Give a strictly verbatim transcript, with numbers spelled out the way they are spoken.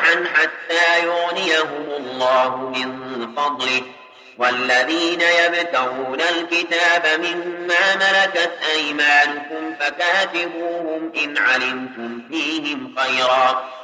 صالحا حتى يغنيهم الله من فضله والذين يبتغون الكتاب مما ملكت أيمانكم فكاتبوهم إن علمتم فيهم خيرا